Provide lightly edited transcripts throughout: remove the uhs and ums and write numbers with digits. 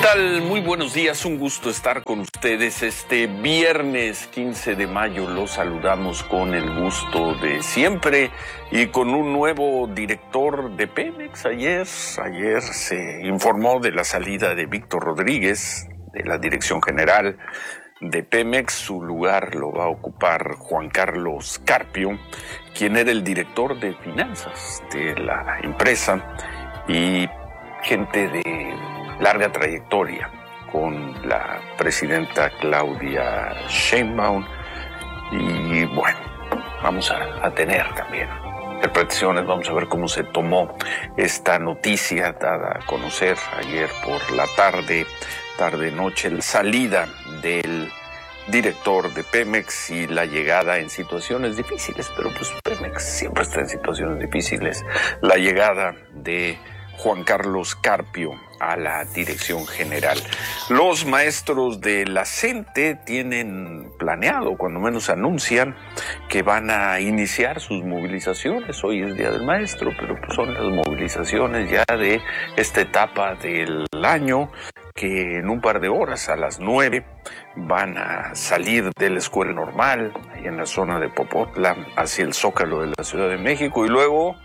tal? Muy buenos días, un gusto estar con ustedes este viernes 15 de mayo. Los saludamos con el gusto de siempre y con un nuevo director de Pemex. Ayer se informó de la salida de Víctor Rodríguez de la dirección general de Pemex. Su lugar lo va a ocupar Juan Carlos Carpio, quien era el director de finanzas de la empresa y gente de larga trayectoria con la presidenta Claudia Sheinbaum. Y bueno, vamos a tener también interpretaciones, vamos a ver cómo se tomó esta noticia dada a conocer ayer por la tarde-noche, la salida del director de Pemex y la llegada en situaciones difíciles, pero pues Pemex siempre está en situaciones difíciles, la llegada de Juan Carlos Carpio a la dirección general. Los maestros de la CENTE tienen planeado, cuando menos anuncian, que van a iniciar sus movilizaciones. Hoy es Día del Maestro, pero pues son las movilizaciones ya de esta etapa del año, que en un par de horas, a las 9, van a salir de la escuela normal, ahí en la zona de Popotla, hacia el Zócalo de la Ciudad de México, y luego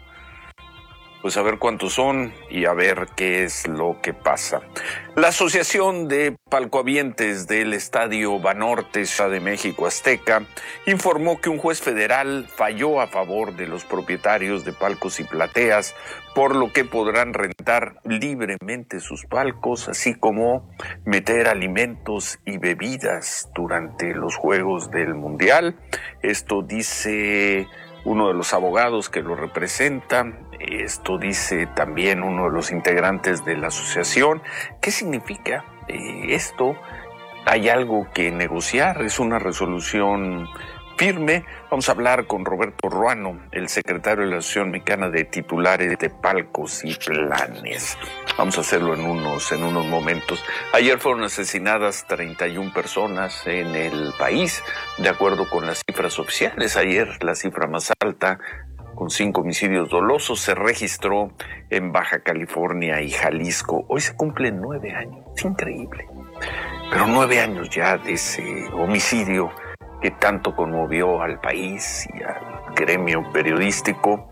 pues a ver cuántos son y a ver qué es lo que pasa. La Asociación de Palcohabientes del Estadio Banorte, Ciudad de México Azteca, informó que un juez federal falló a favor de los propietarios de palcos y plateas, por lo que podrán rentar libremente sus palcos, así como meter alimentos y bebidas durante los Juegos del Mundial. Esto dice uno de los abogados que lo representa. Esto dice también uno de los integrantes de la asociación. ¿Qué significa esto? ¿Hay algo que negociar? ¿Es una resolución firme? Vamos a hablar con Roberto Ruano, el secretario de la Asociación Mexicana de Titulares de Palcos y Planes. Vamos a hacerlo en unos momentos. Ayer fueron asesinadas 31 personas en el país, de acuerdo con las cifras oficiales. Ayer la cifra más alta, con 5 homicidios dolosos, se registró en Baja California y Jalisco. Hoy se cumplen 9 años, es increíble, pero 9 años ya de ese homicidio que tanto conmovió al país y al gremio periodístico.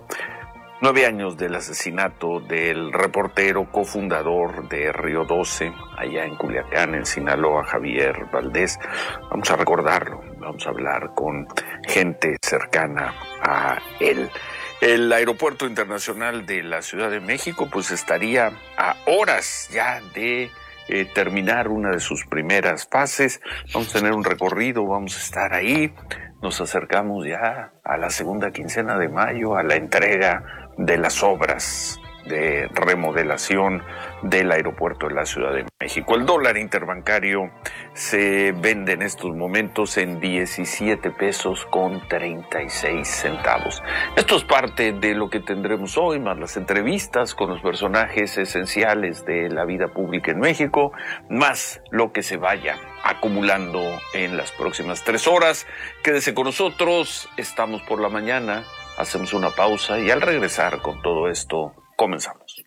9 años del asesinato del reportero cofundador de Río 12, allá en Culiacán, en Sinaloa, Javier Valdés. Vamos a recordarlo, vamos a hablar con gente cercana a él. El Aeropuerto Internacional de la Ciudad de México pues estaría a horas ya de terminar una de sus primeras fases. Vamos a tener un recorrido, vamos a estar ahí. Nos acercamos ya a la segunda quincena de mayo, a la entrega de las obras de remodelación del aeropuerto de la Ciudad de México. El dólar interbancario se vende en estos momentos en 17 pesos con 36 centavos. Esto es parte de lo que tendremos hoy, más las entrevistas con los personajes esenciales de la vida pública en México, más lo que se vaya acumulando en las próximas 3 horas. Quédese con nosotros, estamos por la mañana, hacemos una pausa y al regresar con todo esto, comenzamos.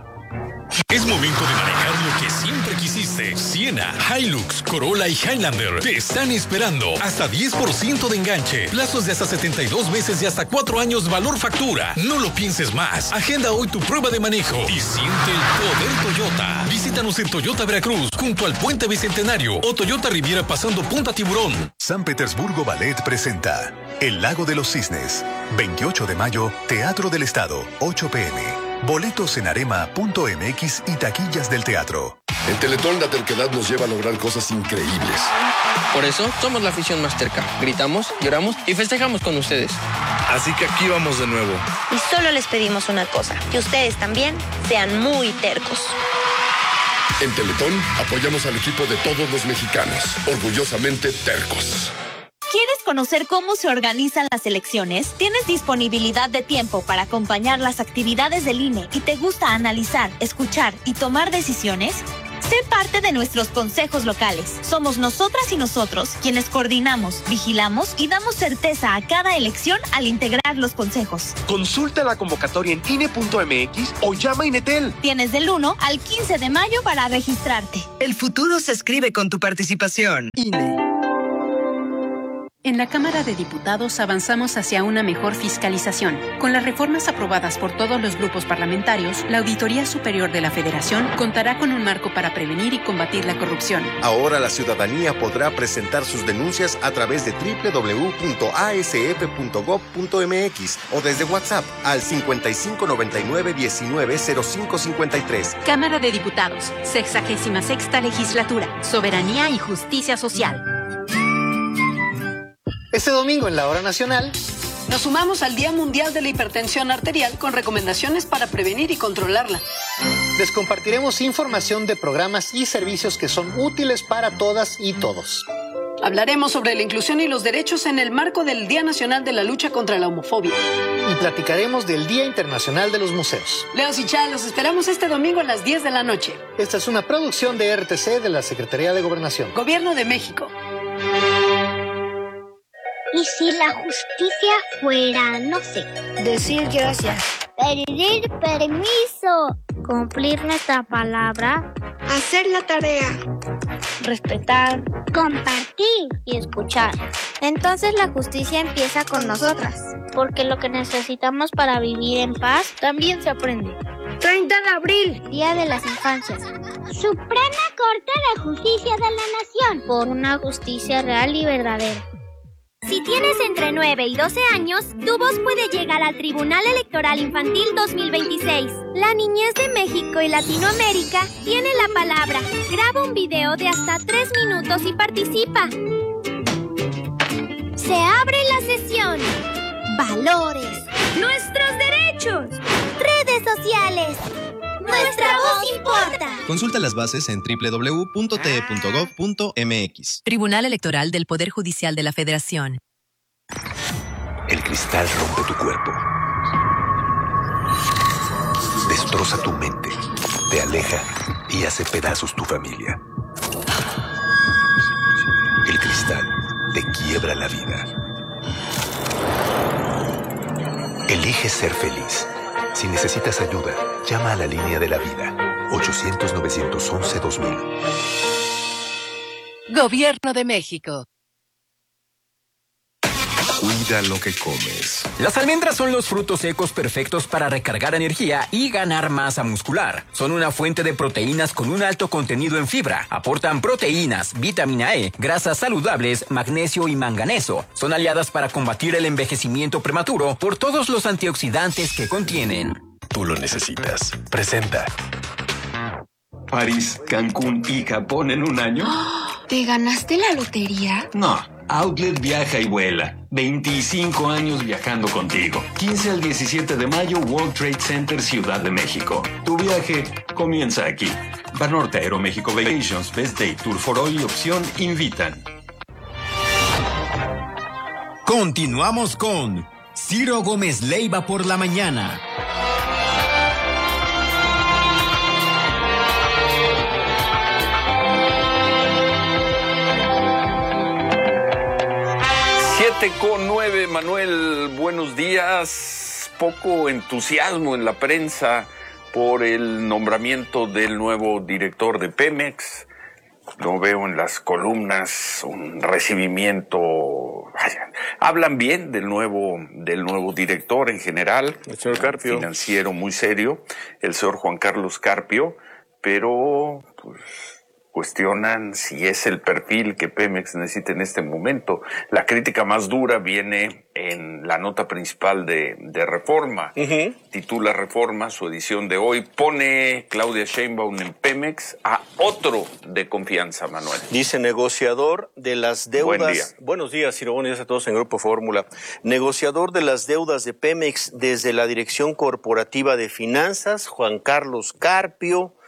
Es momento de manejar lo que siempre quisiste. Siena, Hilux, Corolla y Highlander te están esperando. Hasta 10% de enganche. Plazos de hasta 72 meses y hasta 4 años valor factura. No lo pienses más. Agenda hoy tu prueba de manejo y siente el poder Toyota. Visítanos en Toyota Veracruz, junto al Puente Bicentenario, o Toyota Riviera pasando Punta Tiburón. San Petersburgo Ballet presenta El Lago de los Cisnes. 28 de mayo, Teatro del Estado, 8 p.m. Boletos en arema.mx y taquillas del teatro. En Teletón la terquedad nos lleva a lograr cosas increíbles. Por eso somos la afición más terca. Gritamos, lloramos y festejamos con ustedes. Así que aquí vamos de nuevo. Y solo les pedimos una cosa, que ustedes también sean muy tercos. En Teletón apoyamos al equipo de todos los mexicanos. Orgullosamente tercos. ¿Quieres conocer cómo se organizan las elecciones? ¿Tienes disponibilidad de tiempo para acompañar las actividades del INE y te gusta analizar, escuchar y tomar decisiones? Sé parte de nuestros consejos locales. Somos nosotras y nosotros quienes coordinamos, vigilamos y damos certeza a cada elección al integrar los consejos. Consulta la convocatoria en INE.mx o llama a Inetel. Tienes del 1 al 15 de mayo para registrarte. El futuro se escribe con tu participación. INE. En la Cámara de Diputados avanzamos hacia una mejor fiscalización. Con las reformas aprobadas por todos los grupos parlamentarios, la Auditoría Superior de la Federación contará con un marco para prevenir y combatir la corrupción. Ahora la ciudadanía podrá presentar sus denuncias a través de www.asf.gov.mx o desde WhatsApp al 5599-190553. Cámara de Diputados, 66ª Legislatura, Soberanía y Justicia Social. Este domingo en la Hora Nacional nos sumamos al Día Mundial de la Hipertensión Arterial con recomendaciones para prevenir y controlarla. Les compartiremos información de programas y servicios que son útiles para todas y todos. Hablaremos sobre la inclusión y los derechos en el marco del Día Nacional de la Lucha contra la Homofobia. Y platicaremos del Día Internacional de los Museos. Leos y Chá, los esperamos este domingo a las 10 de la noche. Esta es una producción de RTC de la Secretaría de Gobernación. Gobierno de México. ¿Y si la justicia fuera, no sé, decir gracias, pedir permiso, cumplir nuestra palabra, hacer la tarea, respetar, compartir y escuchar? Entonces la justicia empieza con nosotras, porque lo que necesitamos para vivir en paz también se aprende. 30 de abril, Día de las Infancias. Suprema Corte de Justicia de la Nación. Por una justicia real y verdadera. Si tienes entre 9 y 12 años, tu voz puede llegar al Tribunal Electoral Infantil 2026. La niñez de México y Latinoamérica tiene la palabra. Graba un video de hasta 3 minutos y participa. Se abre la sesión. Valores. Nuestros derechos. Redes sociales. Nuestra voz importa. Consulta las bases en www.te.gov.mx. Tribunal Electoral del Poder Judicial de la Federación. El cristal rompe tu cuerpo. Destroza tu mente. Te aleja y hace pedazos tu familia. El cristal te quiebra la vida. Elige ser feliz. Si necesitas ayuda, llama a la línea de la vida. 800-911-2000. Gobierno de México. Cuida lo que comes. Las almendras son los frutos secos perfectos para recargar energía y ganar masa muscular. Son una fuente de proteínas con un alto contenido en fibra. Aportan proteínas, vitamina E, grasas saludables, magnesio y manganeso. Son aliadas para combatir el envejecimiento prematuro por todos los antioxidantes que contienen. Tú lo necesitas. Presenta. París, Cancún y Japón en un año. ¿Te ganaste la lotería? No, Outlet viaja y vuela. 25 años viajando contigo. 15 al 17 de mayo, World Trade Center, Ciudad de México. Tu viaje comienza aquí. Banorte Aeroméxico Vacations, Best Day, Tour for All y Opción invitan. Continuamos con Ciro Gómez Leiva por la mañana. Con 9, Manuel, buenos días. Poco entusiasmo en la prensa por el nombramiento del nuevo director de Pemex. No veo en las columnas un recibimiento. Hablan bien del nuevo director en general, el señor Carpio, financiero muy serio, el señor Juan Carlos Carpio, pero pues cuestionan si es el perfil que Pemex necesita en este momento. La crítica más dura viene en la nota principal de Reforma. Titula Reforma, su edición de hoy, pone Claudia Sheinbaum en Pemex a otro de confianza, Manuel. Dice negociador de las deudas. Buen día. Buenos días, Ciro, buenos días a todos en Grupo Fórmula. Negociador de las deudas de Pemex desde la Dirección Corporativa de Finanzas, Juan Carlos Carpio,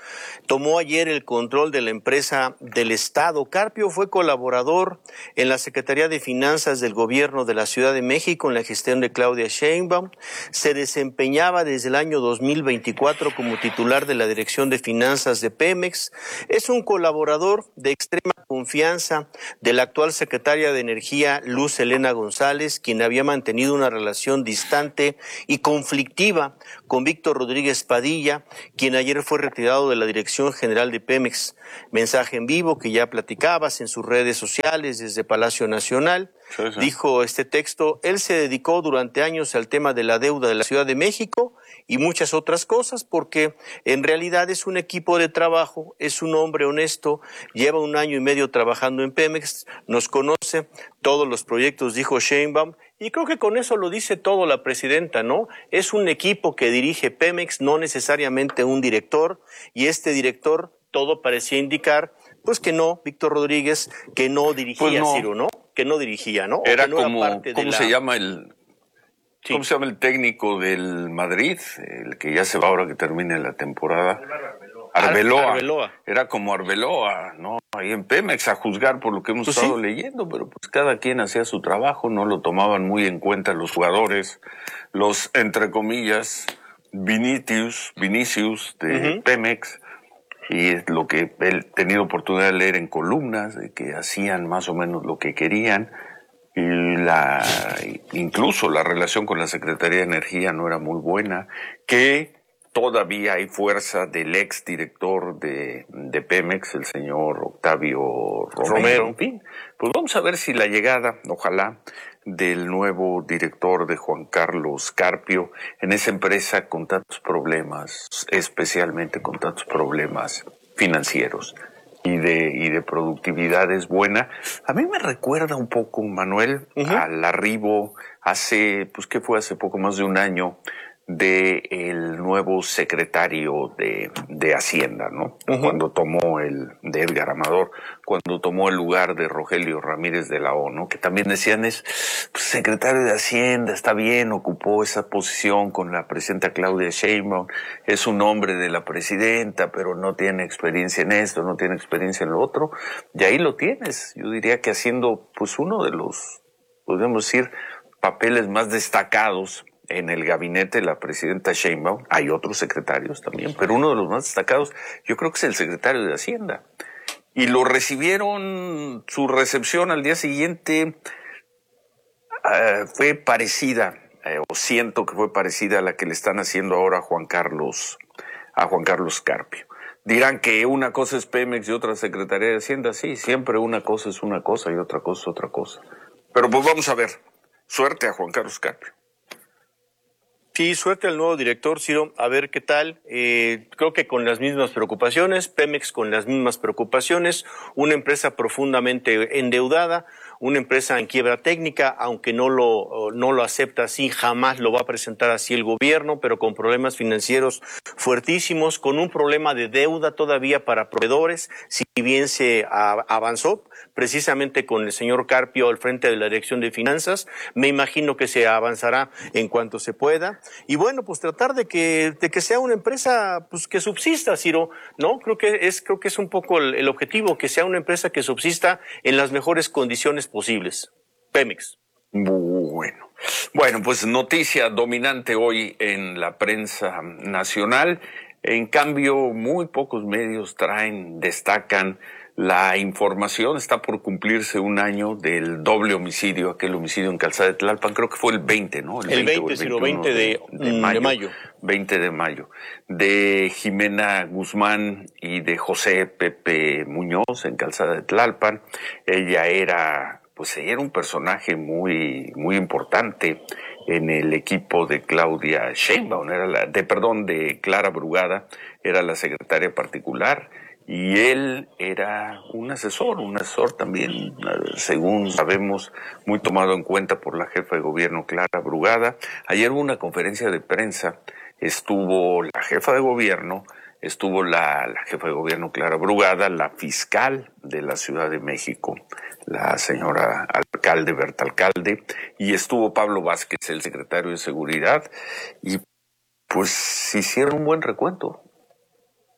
tomó ayer el control de la empresa del Estado. Carpio fue colaborador en la Secretaría de Finanzas del Gobierno de la Ciudad de México en la gestión de Claudia Sheinbaum. Se desempeñaba desde el año 2024 como titular de la Dirección de Finanzas de Pemex. Es un colaborador de extrema confianza de la actual secretaria de Energía, Luz Helena González, quien había mantenido una relación distante y conflictiva con Víctor Rodríguez Padilla, quien ayer fue retirado de la Dirección General de Pemex. Mensaje en vivo que ya platicabas en sus redes sociales desde Palacio Nacional. Sí. Dijo este texto: él se dedicó durante años al tema de la deuda de la Ciudad de México y muchas otras cosas, porque en realidad es un equipo de trabajo, es un hombre honesto, lleva 1 año y medio trabajando en Pemex, nos conoce todos los proyectos, dijo Sheinbaum, y creo que con eso lo dice todo la presidenta, ¿no? Es un equipo que dirige Pemex, no necesariamente un director, y este director, todo parecía indicar, pues que no, Víctor Rodríguez, que no dirigía, pues no. Ciro, ¿no? Que no dirigía, ¿no? Era no como, era parte ¿cómo se llama el... Sí. ¿Cómo se llama el técnico del Madrid? El que ya se va ahora que termine la temporada. Arbeloa. Era como Arbeloa, ¿no? Ahí en Pemex, a juzgar por lo que hemos estado leyendo, pero pues cada quien hacía su trabajo, no lo tomaban muy en cuenta los jugadores, los, entre comillas, Vinicius de Pemex, y es lo que he tenido oportunidad de leer en columnas, de que hacían más o menos lo que querían. Incluso la relación con la Secretaría de Energía no era muy buena, que todavía hay fuerza del ex director de Pemex, el señor Octavio Romero. En fin, pues vamos a ver si la llegada, ojalá, del nuevo director de Juan Carlos Carpio en esa empresa con tantos problemas, especialmente con tantos problemas financieros y de productividad es buena. A mí me recuerda un poco, Manuel, al arribo hace poco más de 1 año de el nuevo secretario de Hacienda, ¿no? Cuando tomó de Edgar Amador, cuando tomó el lugar de Rogelio Ramírez de la O, ¿no? Que también decían secretario de Hacienda, está bien, ocupó esa posición con la presidenta Claudia Sheinbaum, es un hombre de la presidenta, pero no tiene experiencia en esto, no tiene experiencia en lo otro, y ahí lo tienes. Yo diría que haciendo, pues, uno de los, podríamos decir, papeles más destacados en el gabinete de la presidenta Sheinbaum. Hay otros secretarios también, pero uno de los más destacados yo creo que es el secretario de Hacienda. Y lo recibieron, su recepción al día siguiente fue parecida, o siento que fue parecida a la que le están haciendo ahora a Juan Carlos Carpio. Dirán que una cosa es Pemex y otra Secretaría de Hacienda. Sí, siempre una cosa es una cosa y otra cosa es otra cosa. Pero pues vamos a ver. Suerte a Juan Carlos Carpio. Sí, suerte al nuevo director, Ciro, a ver qué tal. Creo que con las mismas preocupaciones, Pemex con las mismas preocupaciones, una empresa profundamente endeudada, una empresa en quiebra técnica, aunque no lo acepta así, jamás lo va a presentar así el gobierno, pero con problemas financieros fuertísimos, con un problema de deuda todavía para proveedores, si bien se avanzó precisamente con el señor Carpio al frente de la Dirección de Finanzas, me imagino que se avanzará en cuanto se pueda. Y bueno, pues tratar de que sea una empresa pues que subsista, Ciro, ¿no? Creo que es un poco el objetivo, que sea una empresa que subsista en las mejores condiciones posibles. Pemex. Bueno, pues noticia dominante hoy en la prensa nacional. En cambio, muy pocos medios destacan la información. Está por cumplirse 1 año del doble homicidio, aquel homicidio en Calzada de Tlalpan, creo que fue el 20, ¿no? El 20 de mayo. 20 de mayo. De Jimena Guzmán y de José Pepe Muñoz en Calzada de Tlalpan. Ella era un personaje muy, muy importante en el equipo de Claudia Sheinbaum, de Clara Brugada, era la secretaria particular. Y él era un asesor también, según sabemos, muy tomado en cuenta por la jefa de gobierno Clara Brugada. Ayer hubo una conferencia de prensa, estuvo la jefa de gobierno, estuvo la jefa de gobierno Clara Brugada, la fiscal de la Ciudad de México, la señora Berta Alcalde, y estuvo Pablo Vázquez, el secretario de Seguridad, y pues hicieron un buen recuento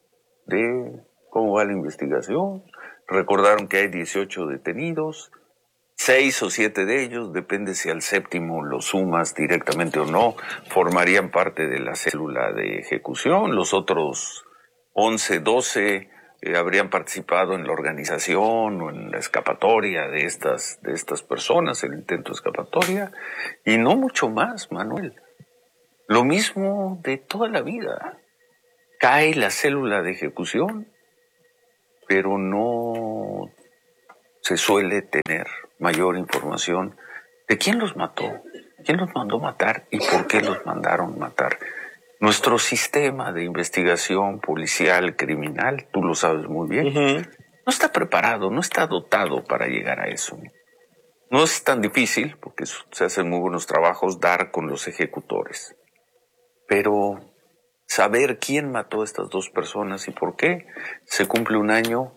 de cómo va la investigación. Recordaron que hay 18 detenidos, 6 o 7 de ellos, depende si al séptimo lo sumas directamente o no, formarían parte de la célula de ejecución. Los otros 11, 12 habrían participado en la organización o en la escapatoria de estas personas, el intento de escapatoria, y no mucho más, Manuel. Lo mismo de toda la vida. Cae la célula de ejecución, pero no se suele tener mayor información de quién los mató, quién los mandó matar y por qué los mandaron matar. Nuestro sistema de investigación policial, criminal, tú lo sabes muy bien, no está preparado, no está dotado para llegar a eso. No es tan difícil, porque se hacen muy buenos trabajos, dar con los ejecutores. Pero saber quién mató a estas dos personas y por qué, se cumple un año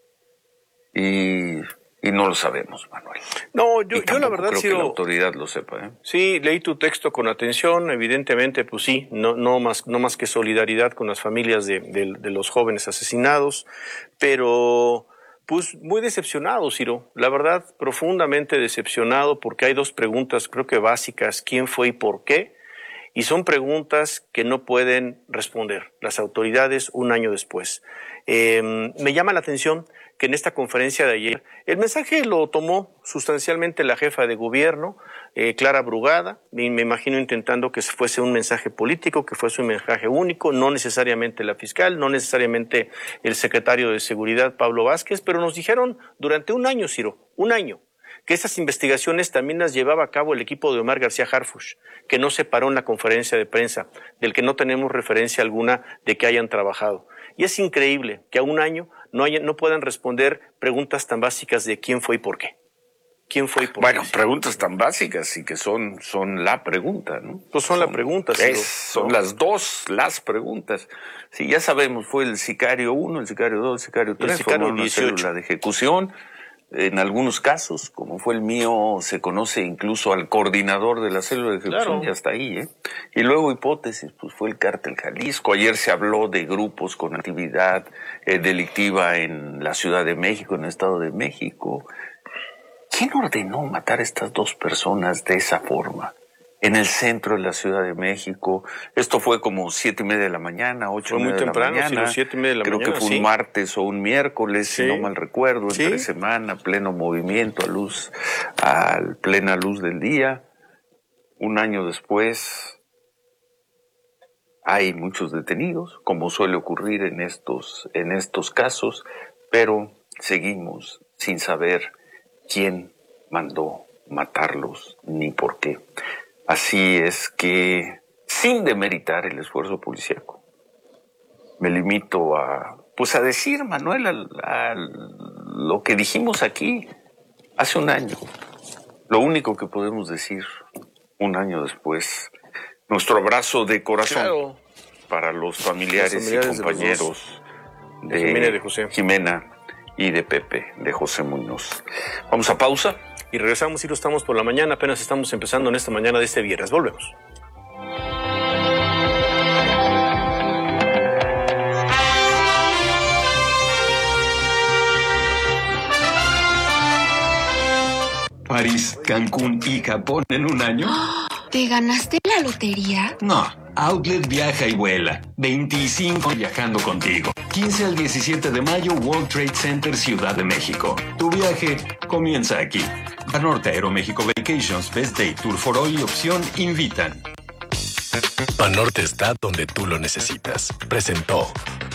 y no lo sabemos, Manuel. No, yo la verdad creo sí que la autoridad lo sepa, ¿eh? Sí, leí tu texto con atención, evidentemente, pues sí, no más que solidaridad con las familias de los jóvenes asesinados, pero pues muy decepcionado, Ciro, la verdad, profundamente decepcionado, porque hay dos preguntas, creo que básicas: ¿quién fue y por qué? Y son preguntas que no pueden responder las autoridades un año después. Me llama la atención que en esta conferencia de ayer el mensaje lo tomó sustancialmente la jefa de gobierno, Clara Brugada, y me imagino intentando que fuese un mensaje político, que fuese un mensaje único, no necesariamente la fiscal, no necesariamente el secretario de Seguridad, Pablo Vázquez, pero nos dijeron durante un año, Ciro, un año, que esas investigaciones también las llevaba a cabo el equipo de Omar García Harfuch, que no se paró en la conferencia de prensa, del que no tenemos referencia alguna de que hayan trabajado. Y es increíble que a un año no puedan responder preguntas tan básicas de quién fue y por qué. ¿Quién fue y por qué? Bueno, preguntas tan básicas y que son la pregunta, ¿no? Pues son la pregunta, sí. Son las preguntas. Sí, ya sabemos, fue el sicario 1, el sicario 2, el sicario 3, el sicario una 18. célula de ejecución. En algunos casos, como fue el mío, se conoce incluso al coordinador de la célula de ejecución, claro. Y hasta ahí, ¿eh? Y luego hipótesis, pues fue el Cártel Jalisco. Ayer se habló de grupos con actividad delictiva en la Ciudad de México, en el Estado de México. ¿Quién ordenó matar a estas dos personas de esa forma? En el centro de la Ciudad de México. Esto fue como 7:30 de la mañana, 8:30 de la mañana. Fue muy temprano, sí, 7:30 de la mañana. Creo que fue un martes o un miércoles, si no mal recuerdo, entre semana, pleno movimiento, plena luz del día. Un año después, hay muchos detenidos, como suele ocurrir en estos casos, pero seguimos sin saber quién mandó matarlos ni por qué. Así es que, sin demeritar el esfuerzo policíaco, me limito a decir, Manuel, a lo que dijimos aquí hace un año. Lo único que podemos decir un año después, nuestro abrazo de corazón para los familiares y compañeros de Jimena y de Pepe, de José Muñoz. Vamos a pausa. Y regresamos, y lo estamos por la mañana, apenas estamos empezando en esta mañana de este viernes. Volvemos. París, Cancún y Japón en un año. ¿Te ganaste la lotería? No, Outlet viaja y vuela. 25 viajando contigo. 15 al 17 de mayo, World Trade Center, Ciudad de México. Tu viaje comienza aquí. Banorte, Aeroméxico Vacations, Best Day, Tour for All y Opción invitan. Banorte está donde tú lo necesitas. Presentó